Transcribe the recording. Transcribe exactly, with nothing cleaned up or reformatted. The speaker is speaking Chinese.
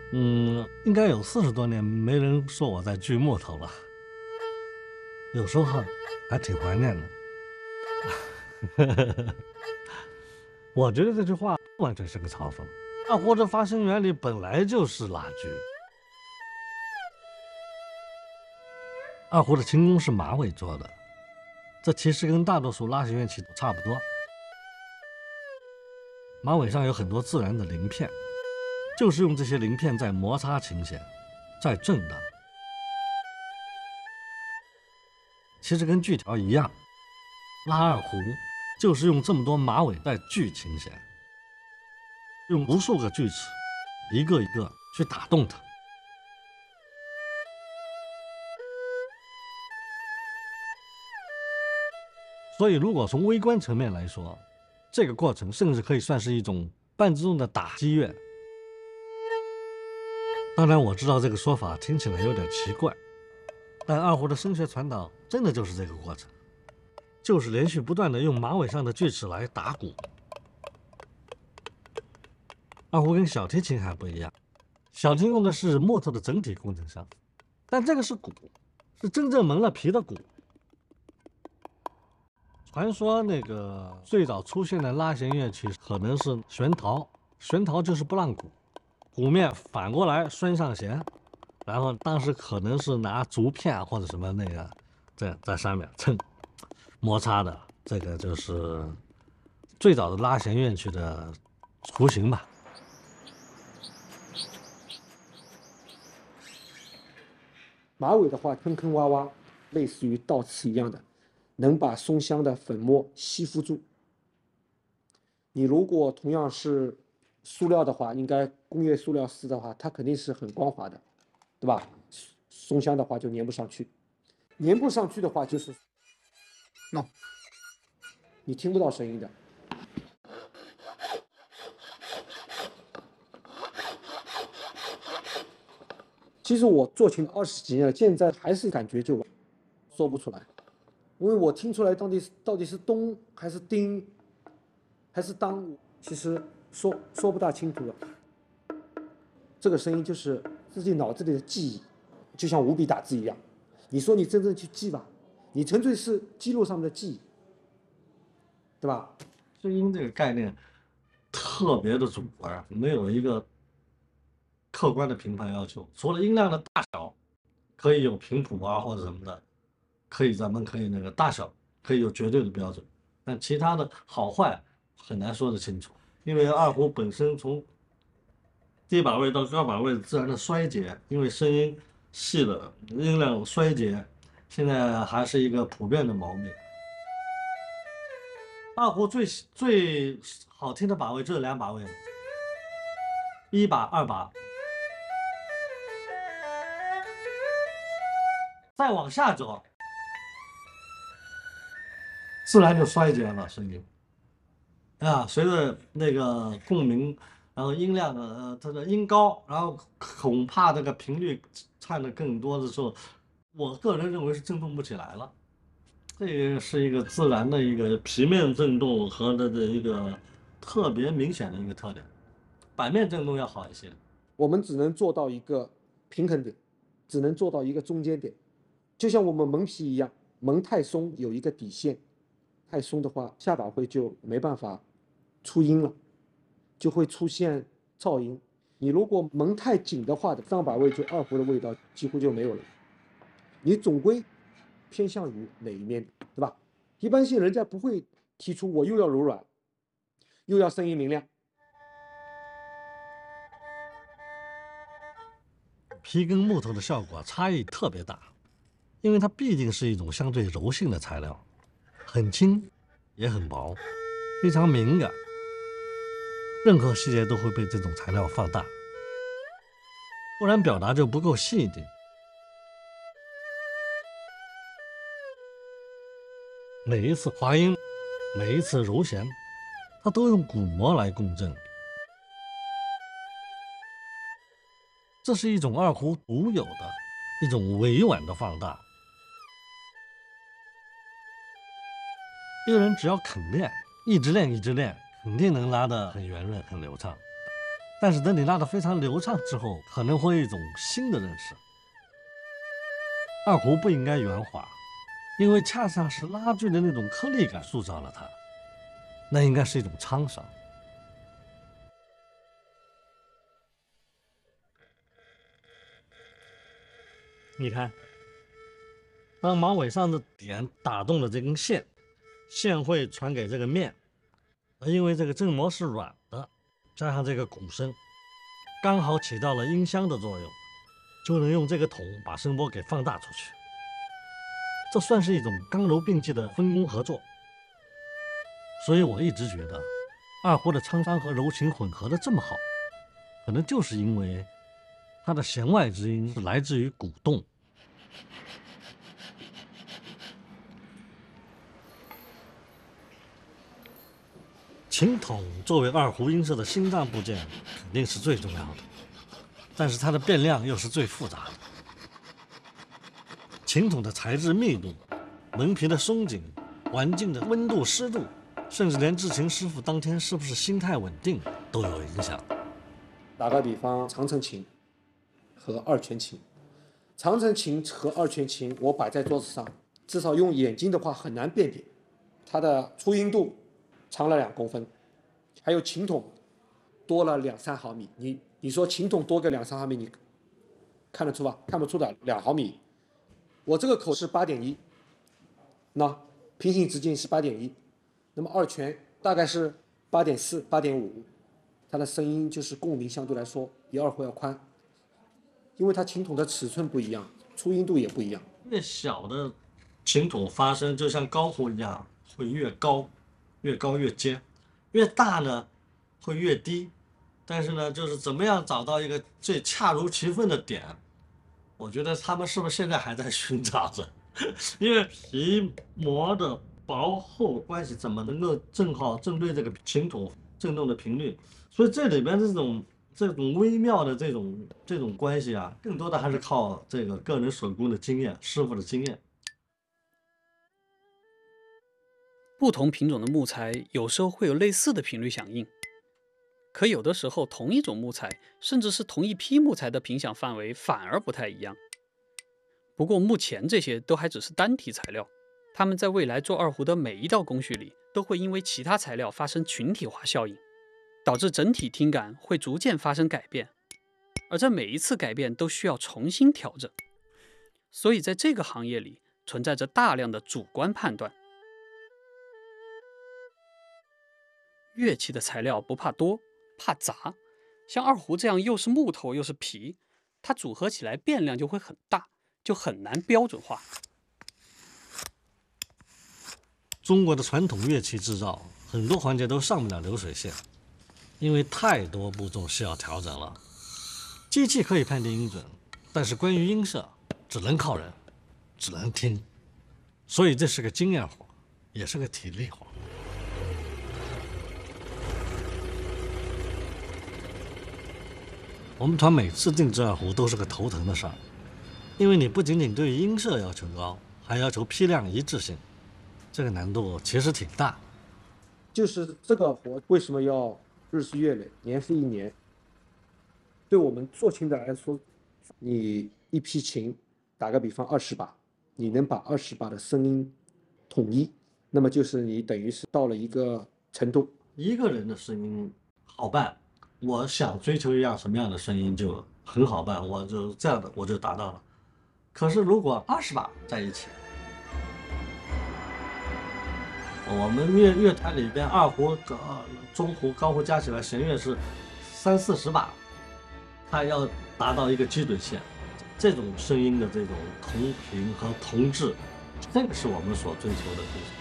嗯，应该有四十多年没人说我在锯木头了，有时候还挺怀念的。我觉得这句话完全是个嘲讽。二胡的发声原理本来就是拉锯，二胡的琴弓是马尾做的，这其实跟大多数拉弦乐器都差不多。马尾上有很多自然的鳞片，就是用这些鳞片在摩擦琴弦，在震荡。其实跟锯条一样，拉二胡就是用这么多马尾在锯琴弦，用无数个锯齿，一个一个去打动它。所以，如果从微观层面来说，这个过程甚至可以算是一种半自动的打击乐。当然，我知道这个说法听起来有点奇怪，但二胡的声学传导真的就是这个过程，就是连续不断的用马尾上的锯齿来打鼓。二胡跟小提琴还不一样，小提琴用的是木头的整体工程上，但这个是鼓，是真正蒙了皮的鼓。传说那个最早出现的拉弦乐器可能是旋陶，旋陶就是拨浪鼓，鼓面反过来拴上弦，然后当时可能是拿竹片或者什么那个在在上面蹭摩擦的，这个就是最早的拉弦乐器的雏形吧。 马尾的话，坑坑洼洼，类似于倒刺一样的，能把松香的粉末吸附住。你如果同样是塑料的话，应该工业塑料丝的话，它肯定是很光滑的，对吧？松香的话就粘不上去，粘不上去的话就是，喏、no 你听不到声音的。其实我做琴二十几年了，现在还是感觉就说不出来，因为我听出来到底是到底是咚还是叮还是当，其实说说不大清楚了。这个声音就是自己脑子里的记忆，就像五笔打字一样。你说你真正去记吧，你纯粹是记录上面的记忆，对吧？ 声音这个概念特别的主观，没有一个客观的评判要求，除了音量的大小可以有频谱啊或者什么的，可以咱们可以那个大小可以有绝对的标准，但其他的好坏很难说得清楚，因为二胡本身从低把位到高把位自然的衰竭，因为声音细了，音量衰竭，现在还是一个普遍的毛病。二胡最最好听的把位就是两把位，一把、二把，再往下走，自然就衰竭了声音。啊，随着那个共鸣，然后音量的呃它的音高，然后恐怕这个频率唱的更多的时候，我个人认为是震动不起来了。这个是一个自然的一个皮面振动和它的一个特别明显的一个特点，板面振动要好一些。 我们只能做到一个平衡点，只能做到一个中间点，就像我们蒙皮一样，蒙太松有一个底线，太松的话，下把位就没办法出音了，就会出现噪音。你如果蒙太紧的话，上把位就二胡的味道几乎就没有了。你总归偏向于哪一面，对吧？一般性人家不会提出我又要柔软，又要声音明亮。 皮跟木头的效果差异特别大，因为它毕竟是一种相对柔性的材料，很轻也很薄，非常敏感，任何细节都会被这种材料放大，不然表达就不够细腻。每一次滑音，每一次揉弦，它都用鼓膜来共振，这是一种二胡独有的一种委婉的放大。一个人只要肯练，一直练一直练，肯定能拉得很圆润、很流畅。 但是等你拉得非常流畅之后，可能会有一种新的认识。二胡不应该圆滑，因为恰恰是拉锯的那种颗粒感塑造了它，那应该是一种沧桑。你看，当马尾上的点打动了这根线，线会传给这个面，而因为这个振膜是软的，加上这个鼓声，刚好起到了音箱的作用，就能用这个筒把声波给放大出去。这算是一种刚柔并济的分工合作。所以我一直觉得，二胡的沧桑和柔情混合的这么好，可能就是因为它的弦外之音是来自于鼓动。琴筒作为二胡音色的心脏部件，肯定是最重要的，但是它的变量又是最复杂的。琴筒的材质密度、门皮的松紧、环境的温度、湿度，甚至连制琴师傅当天是不是心态稳定都有影响。 打个比方，长城琴和二泉琴，长城琴和二泉琴我摆在桌子上，至少用眼睛的话很难辨别。它的粗音度长了两公分，还有琴筒多了两三毫米。你你说琴筒多个两三毫米，你看得出吧？看不出的，两毫米。我这个口是八点一，那平行直径是八点一，那么二泉大概是八点四、八点五，它的声音就是共鸣相对来说比二胡要宽，因为它琴筒的尺寸不一样，粗音度也不一样。 越小的琴筒发声就像高胡一样，会越高，越高越尖；越大呢，会越低。但是呢，就是怎么样找到一个最恰如其分的点，我觉得他们是不是现在还在寻找着？因为皮膜的薄厚关系怎么能够正好针对这个琴筒振动的频率？所以这里边这种这种微妙的这种这种关系啊，更多的还是靠这个个人手工的经验，师傅的经验。 不同品种的木材有时候会有类似的频率响应，可有的时候同一种木材，甚至是同一批木材的频响范围反而不太一样。不过目前这些都还只是单体材料，它们在未来做二胡的每一道工序里，都会因为其他材料发生群体化效应，导致整体听感会逐渐发生改变，而这每一次改变都需要重新调整。所以在这个行业里存在着大量的主观判断。乐器的材料不怕多，怕杂。像二胡这样又是木头又是皮，它组合起来变量就会很大，就很难标准化。 中国的传统乐器制造很多环节都上不了流水线，因为太多步骤需要调整了。机器可以判定音准，但是关于音色只能靠人，只能听。所以这是个经验活，也是个体力活。我们团每次定制二胡都是个头疼的事儿，因为你不仅仅对音色要求高，还要求批量一致性，这个难度其实挺大。 就是这个活为什么要日积月累，年复一年？对我们做琴的来说，你一批琴，打个比方二十把，你能把二十把的声音统一，那么就是你等于是到了一个程度。 一个人的声音好办，我想追求一样什么样的声音就很好办，我就这样的我就达到了。可是如果二十把在一起，我们乐乐团里边二胡、呃中胡、高胡加起来弦乐是三四十把，它要达到一个基准线，这种声音的这种同频和同质，这个是我们所追求的东西。